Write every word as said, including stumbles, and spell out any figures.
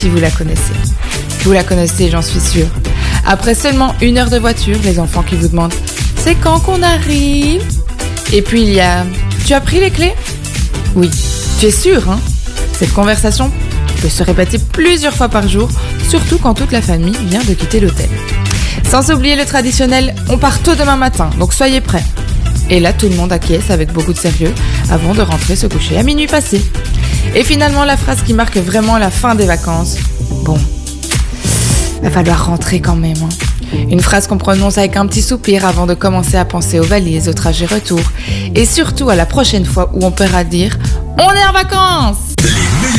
si vous la connaissez. Vous la connaissez, j'en suis sûre. Après seulement une heure de voiture, les enfants qui vous demandent « C'est quand qu'on arrive ?» Et puis il y a « Tu as pris les clés ?» Oui, tu es sûr, hein? Cette conversation peut se répéter plusieurs fois par jour, surtout quand toute la famille vient de quitter l'hôtel. Sans oublier le traditionnel « On part tôt demain matin, donc soyez prêts !» Et là, tout le monde acquiesce avec beaucoup de sérieux avant de rentrer se coucher à minuit passé. Et finalement, la phrase qui marque vraiment la fin des vacances. Bon, va falloir rentrer quand même. Hein. Une phrase qu'on prononce avec un petit soupir avant de commencer à penser aux valises, au trajet retour. Et surtout à la prochaine fois où on pourra dire « On est en vacances !»